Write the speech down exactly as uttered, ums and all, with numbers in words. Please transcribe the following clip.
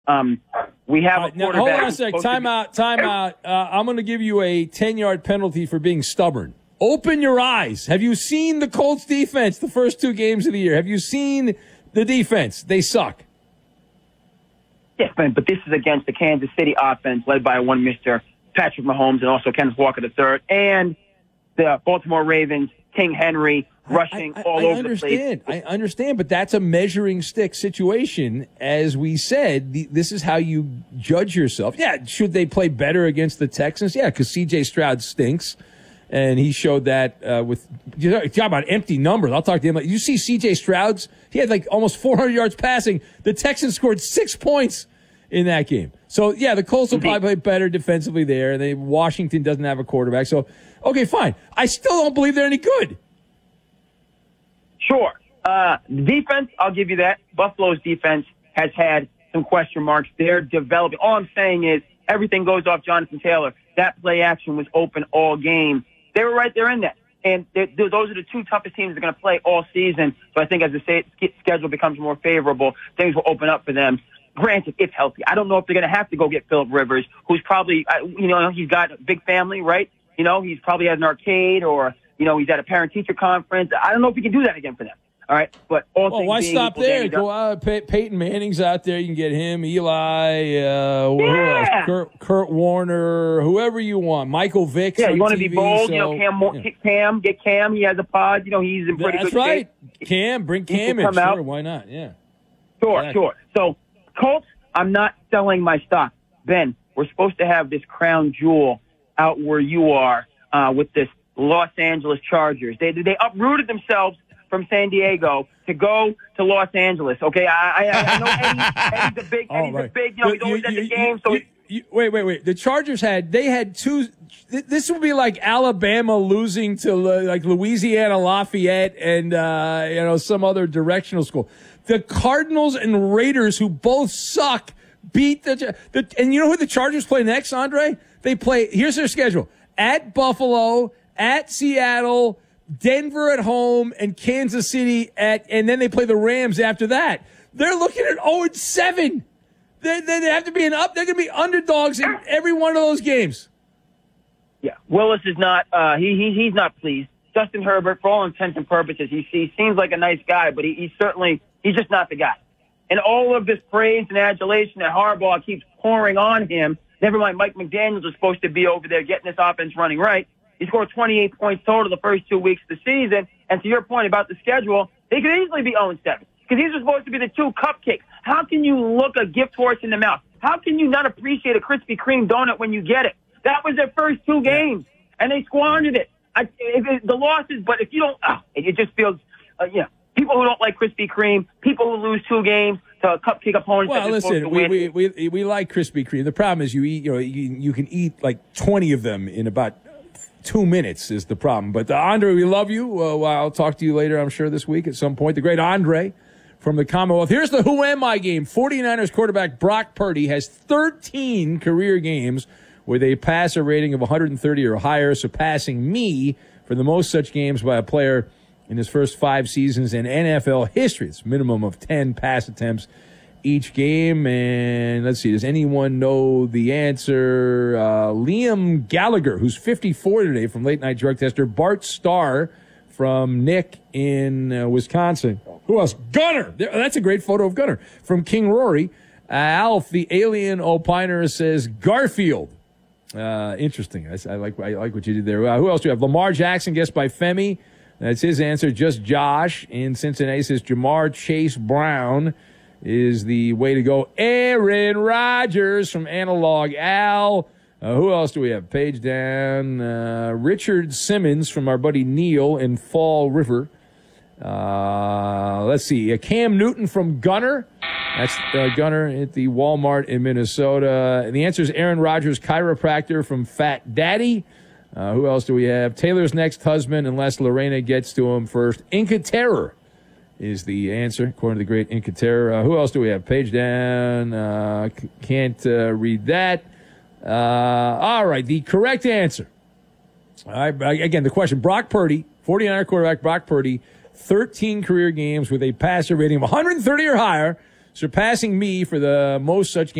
Um, we have right, a now, quarterback. hold on a sec. Time out. Time out. Uh, I'm going to give you a ten-yard penalty for being stubborn. Open your eyes. Have you seen the Colts defense the first two games of the year? Have you seen the defense? They suck. Yes, man, but this is against the Kansas City offense led by one Mister Patrick Mahomes and also Kenneth Walker the third, and the Baltimore Ravens, King Henry, rushing I, I, all I over understand. the place. I understand, but that's a measuring stick situation. As we said, the, this is how you judge yourself. Yeah, should they play better against the Texans? Yeah, because C J Stroud stinks, and he showed that uh, with you talk about empty numbers. I'll talk to him. You see C J Stroud's? He had like almost four hundred yards passing. The Texans scored six points in that game. So, yeah, the Colts will probably play better defensively there. They Washington doesn't have a quarterback. So, okay, fine. I still don't believe they're any good. Sure. Uh, defense, I'll give you that. Buffalo's defense has had some question marks. They're developing. All I'm saying is everything goes off Jonathan Taylor. That play action was open all game. They were right there in that. And those are the two toughest teams that are going to play all season. So I think as the schedule becomes more favorable, things will open up for them. Granted, if healthy. I don't know if they're going to have to go get Phillip Rivers, who's probably, you know, he's got a big family, right? You know, he's probably at an arcade or, you know, he's at a parent-teacher conference. I don't know if he can do that again for them. All right, but all well, things why being stop equal, there? Danny Go out. Pey- Peyton Manning's out there. You can get him. Eli, uh, who else? Yeah. Kurt, Kurt Warner, whoever you want. Michael Vick. Yeah, you want to T V, be bold. So, you know, Cam, Mo- yeah. Cam, get Cam. He has a pod. You know, he's in pretty That's good right. shape. Cam, bring He Cam can in. come Sure, out. why not? Yeah. Sure, Exactly. sure. So, Colts, I'm not selling my stock. Ben, we're supposed to have this crown jewel out where you are uh, with this Los Angeles Chargers. They they uprooted themselves from San Diego to go to Los Angeles. Okay, I I, I know Eddie, Eddie's a big, Oh, Eddie's right. a big, you know, he's You- always you- at the you- game. So you- you- wait, wait, wait. The Chargers had they had two. th- This would be like Alabama losing to uh, like Louisiana Lafayette and uh, you know some other directional school. The Cardinals and Raiders, who both suck, beat the, the and you know who the Chargers play next, Andre? They play. Here's their schedule: at Buffalo, at Seattle, Denver at home, and Kansas City at, and then they play the Rams after that. They're looking at oh and seven. They, they, they have to be an up. They're going to be underdogs in every one of those games. yeah, Willis is not. Uh, he he he's not pleased. Justin Herbert, for all intents and purposes, he, he seems like a nice guy, but he, he certainly he's just not the guy. And all of this praise and adulation that Harbaugh keeps pouring on him. Never mind, Mike McDaniels is supposed to be over there getting this offense running right. He scored twenty-eight points total the first two weeks of the season. And to your point about the schedule, they could easily be oh and seven because these are supposed to be the two cupcakes. How can you look a gift horse in the mouth? How can you not appreciate a Krispy Kreme donut when you get it? That was their first two games, and they squandered it. I, if it the losses, but if you don't, oh, it, it just feels, uh, you know, people who don't like Krispy Kreme, people who lose two games to cupcake opponents. Well, that they're supposed listen, to we, win. we we we like Krispy Kreme. The problem is you eat, you know, you, you can eat like twenty of them in about two minutes is the problem. But uh, Andre, we love you. Uh, well, I'll talk to you later, I'm sure, this week at some point. The great Andre from the Commonwealth. Here's the Who Am I game. forty-niners quarterback Brock Purdy has thirteen career games with a passer rating of one hundred thirty or higher, surpassing me for the most such games by a player in his first five seasons in N F L history. It's a minimum of ten pass attempts each game. And let's see, does anyone know the answer? Uh, Liam Gallagher, who's fifty-four today from Late Night Drug Tester. Bart Starr from Nick in uh, Wisconsin. Who else? Gunner. There, that's a great photo of Gunner from King Rory. Uh, Alf, the alien opiner, says Garfield. Uh, interesting. I, I like I like what you did there. Uh, who else do you have? Lamar Jackson, guessed by Femi. That's his answer. Just Josh in Cincinnati says Jamar Chase Brown is the way to go. Aaron Rodgers from Analog Al. Uh, who else do we have? Page down. Uh, Richard Simmons from our buddy Neil in Fall River. Uh, let's see. Uh, Cam Newton from Gunner. That's uh, Gunner at the Walmart in Minnesota. And the answer is Aaron Rodgers, chiropractor from Fat Daddy. Uh, who else do we have? Taylor's next husband, unless Lorena gets to him first. Inca Terror is the answer, according to the great Inca Terror. Uh, who else do we have? Page down. Uh, c- can't uh, read that. Uh, all right, the correct answer. All right, again, the question, Brock Purdy, forty-niner quarterback Brock Purdy, thirteen career games with a passer rating of one hundred thirty or higher, surpassing me for the most such